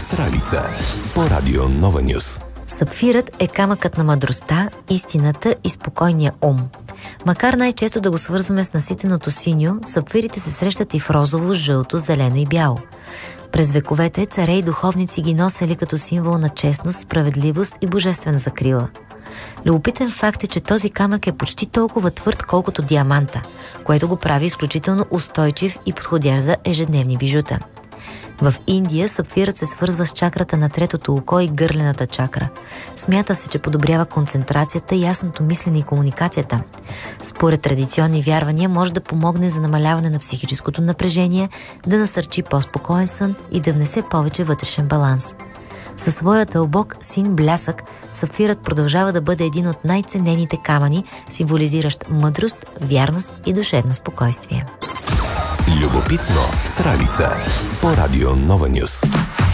Сралица по Радио Нова Нюс. Сапфирът е камъкът на мъдростта, истината и спокойния ум. Макар най-често да го свързваме с наситеното синьо, сапфирите се срещат и в розово, жълто, зелено и бяло. През вековете царе и духовници ги носели като символ на честност, справедливост и божествена закрила. Любопитен факт е, че този камък е почти толкова твърд, колкото диаманта, което го прави изключително устойчив и подходящ за ежедневни бижута. В Индия сапфирът се свързва с чакрата на третото око и гърлената чакра. Смята се, че подобрява концентрацията, ясното мислене и комуникацията. Според традиционни вярвания може да помогне за намаляване на психическото напрежение, да насърчи по-спокоен сън и да внесе повече вътрешен баланс. Със своя дълбок син блясък, сапфирът продължава да бъде един от най-ценените камъни, символизиращ мъдрост, вярност и душевно спокойствие. Любопитно Сралица по Радио Нова Нюс.